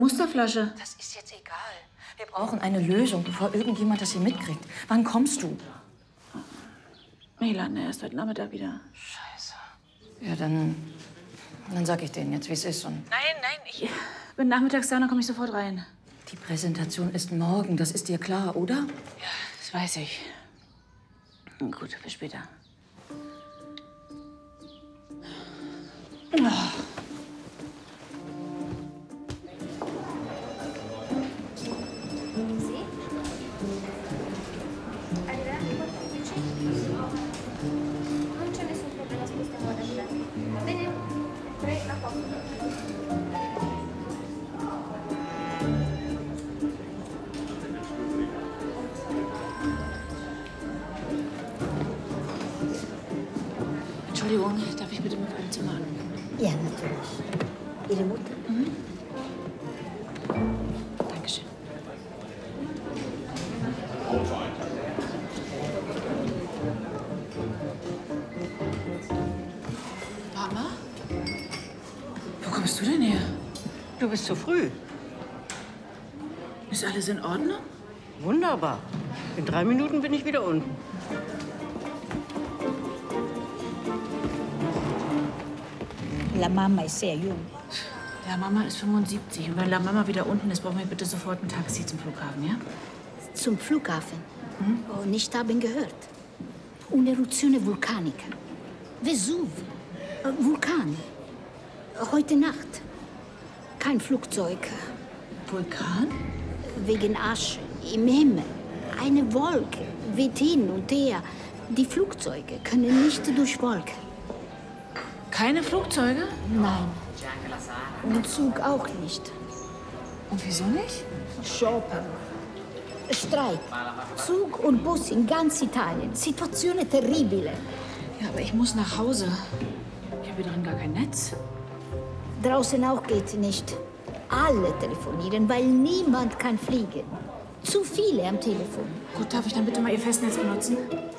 Musterflasche. Das ist jetzt egal. Wir brauchen eine Lösung, bevor irgendjemand das hier mitkriegt. Wann kommst du? Milan, er ist heute Nachmittag wieder. Scheiße. Ja, dann sag ich denen jetzt, wie es ist. Und Nein, ich bin nachmittags da, dann komme ich sofort rein. die Präsentation ist morgen, das ist dir klar, oder? Ja, das weiß ich. Gut, bis später. Non c'è nessun problema, spostiamo da là. Va bene? 3 a poco. Entschuldigung, darf ich bitte mit einem Zimmer anrufen? Ja, natürlich. Ihre Mutter? Dankeschön. Mama? Wo kommst du denn her? Du bist zu früh. Ist alles in Ordnung? Wunderbar. In 3 Minuten bin ich wieder unten. La Mama ist sehr jung. Ja, Mama ist 75. Und wenn La Mama wieder unten ist, brauchen wir bitte sofort ein Taxi zum Flughafen, ja? Zum Flughafen. Oh, nicht haben gehört. Un'eruzione vulcanica. Vesuv. Vulkan. Heute Nacht. Kein Flugzeug. Vulkan? Wegen Asche im Himmel. Eine Wolke weht hin und her. Die Flugzeuge können nicht durch Wolken. Keine Flugzeuge? Nein. Und Zug auch nicht. Und wieso nicht? Shoppen. Streik. Zug und Bus in ganz Italien. Situazione terribile. Ja, aber ich muss nach Hause. Ich habe hier drin gar kein Netz. Draußen auch geht nicht. Alle telefonieren, weil niemand kann fliegen. Zu viele am Telefon. Gut, darf ich dann bitte mal Ihr Festnetz benutzen?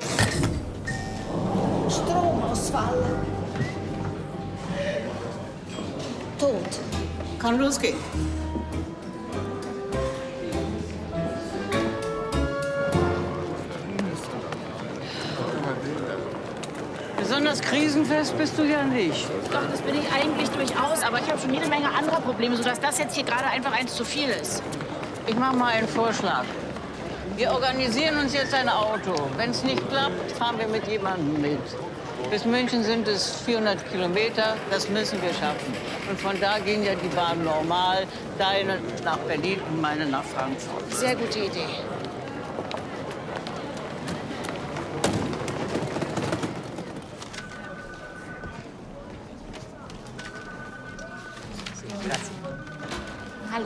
Stromausfall. Tot. Kann losgehen. Besonders krisenfest bist du ja nicht. Doch, das bin ich eigentlich durchaus. Aber ich habe schon jede Menge anderer Probleme, sodass das jetzt hier gerade einfach eins zu viel ist. Ich mache mal einen Vorschlag. Wir organisieren uns jetzt ein Auto. Wenn es nicht klappt, fahren wir mit jemandem mit. Bis München sind es 400 Kilometer. Das müssen wir schaffen. Und von da gehen ja die Bahnen normal. Deine nach Berlin und meine nach Frankfurt. Sehr gute Idee. Hallo.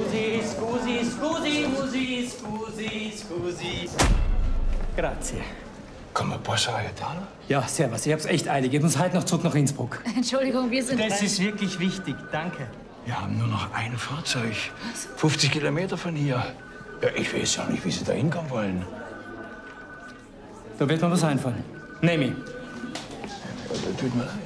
Scusi. Grazie. Come posso aiutarlo? Ja, servus. Ich hab's echt eilig. Ich muss halt noch zurück nach Innsbruck. Entschuldigung, wir sind... Das ist wirklich wichtig. Danke. Wir haben nur noch ein Fahrzeug. 50 Kilometer von hier. Ja, ich weiß ja nicht, wie Sie da hinkommen wollen. Da wird mir was einfallen. Nehme ich. Ja, tut mir leid.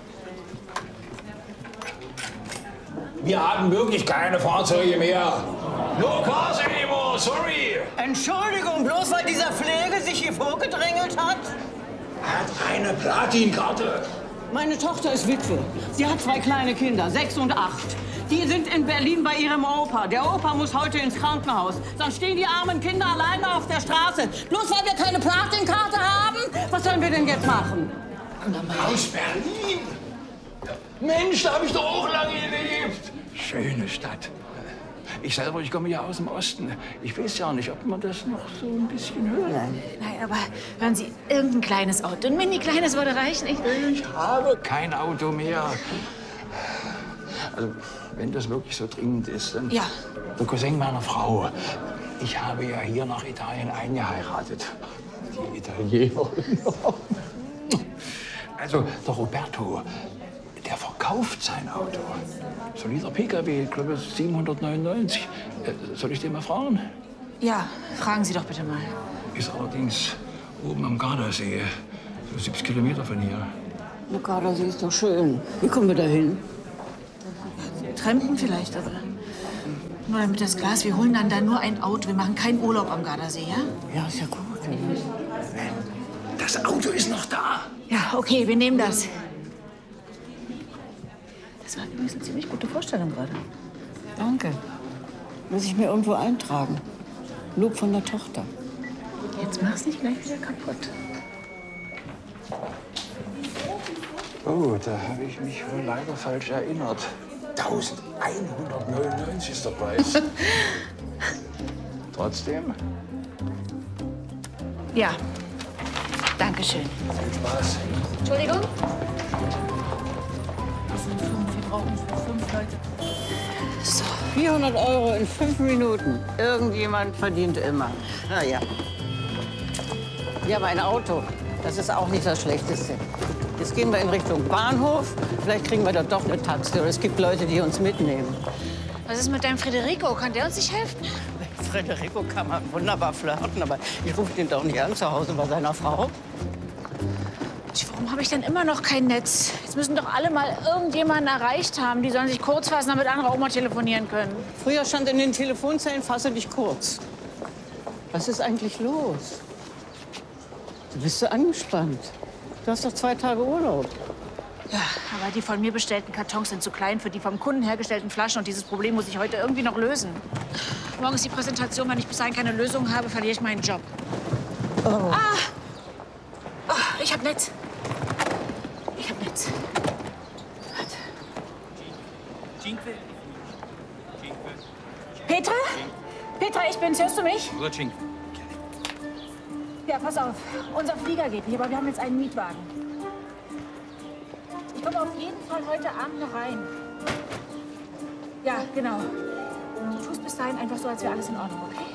Wir haben wirklich keine Fahrzeuge mehr. No cars anymore, sorry. Entschuldigung, bloß weil dieser Pflege sich hier vorgedrängelt hat? Er hat eine Platinkarte. Meine Tochter ist Witwe. Sie hat 2 kleine Kinder, 6 und 8. Die sind in Berlin bei ihrem Opa. Der Opa muss heute ins Krankenhaus. Dann stehen die armen Kinder alleine auf der Straße. Bloß weil wir keine Platinkarte haben? Was sollen wir denn jetzt machen? Aus Berlin? Mensch, da habe ich doch auch lange gelebt. Schöne Stadt. Ich selber, ich komme ja aus dem Osten. Ich weiß ja nicht, ob man das noch so ein bisschen hört. Nein, aber hören Sie, irgendein kleines Auto, ein mini-kleines würde reichen. Ich habe kein Auto mehr. Also, wenn das wirklich so dringend ist, dann... Ja. Der Cousin meiner Frau. Ich habe ja hier nach Italien eingeheiratet. Die Italiener. Also, der Roberto, der verkauft sein Auto. Solider PKW, ich glaube 799. Soll ich den mal fragen? Ja, fragen Sie doch bitte mal. Ist allerdings oben am Gardasee, so 70 Kilometer von hier. Der Gardasee ist doch schön. Wie kommen wir da hin? Trampen vielleicht, aber... Nur damit das Glas, wir holen dann da nur ein Auto. Wir machen keinen Urlaub am Gardasee, ja? Ja, ist ja gut. Das Auto ist noch da. Ja, okay, wir nehmen das. Das war übrigens eine ziemlich gute Vorstellung gerade. Danke. Muss ich mir irgendwo eintragen. Lob von der Tochter. Jetzt mach's nicht gleich wieder kaputt. Oh, da habe ich mich wohl leider falsch erinnert. 1199 ist der Preis. Trotzdem, Ja, danke schön. viel Spaß. Entschuldigung? Das sind 5. Wir brauchen für 5 Leute. 400 € in 5 Minuten. Irgendjemand verdient immer. Na ja. Wir haben ein Auto. Das ist auch nicht das Schlechteste. Jetzt gehen wir in Richtung Bahnhof. Vielleicht kriegen wir dort doch eine Taxi. Oder es gibt Leute, die uns mitnehmen. Was ist mit deinem Federico? Kann der uns nicht helfen? Mit Federico kann man wunderbar flirten, aber ich rufe den doch nicht an zu Hause bei seiner Frau. Warum habe ich denn immer noch kein Netz? Jetzt müssen doch alle mal irgendjemanden erreicht haben. Die sollen sich kurz fassen, damit andere auch mal telefonieren können. Früher stand in den Telefonzellen, fasse dich kurz. Was ist eigentlich los? Du bist so angespannt. Du hast doch 2 Tage Urlaub. Ja, aber die von mir bestellten Kartons sind zu klein für die vom Kunden hergestellten Flaschen. Und dieses Problem muss ich heute irgendwie noch lösen. Morgen ist die Präsentation. Wenn ich bis dahin keine Lösung habe, verliere ich meinen Job. Oh. Ah! Oh, ich hab Netz. Ich hab Netz. Warte. Petra? Petra, ich bin's. Hörst du mich? Ja, pass auf. Unser Flieger geht nicht, aber wir haben jetzt einen Mietwagen. Ich komme auf jeden Fall heute Abend noch rein. Ja, genau. Du tust bis dahin einfach so, als wäre alles in Ordnung, okay?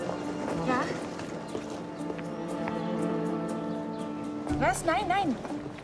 Ja? Was? Nein, nein.